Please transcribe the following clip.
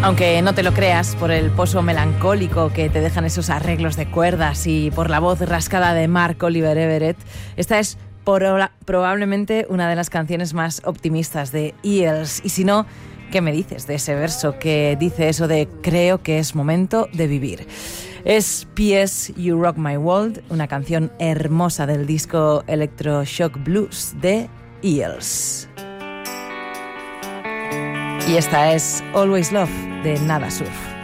Aunque no te lo creas, por el pozo melancólico que te dejan esos arreglos de cuerdas y por la voz rascada de Mark Oliver Everett, esta es probablemente una de las canciones más optimistas de Eels. Y si no, ¿qué me dices de ese verso que dice eso de creo que es momento de vivir? Es P.S. You Rock My World, una canción hermosa del disco Electroshock Blues de Eels. Y esta es Always Love de Nada Surf.